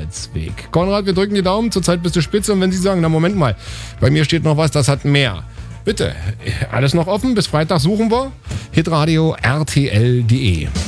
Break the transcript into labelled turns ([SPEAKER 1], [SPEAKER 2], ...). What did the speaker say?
[SPEAKER 1] Arbeitsweg. Konrad, wir drücken die Daumen, zurzeit bist du spitze und wenn Sie sagen, na Moment mal, bei mir steht noch was, das hat mehr. Bitte, alles noch offen, bis Freitag suchen wir. hitradio rtl.de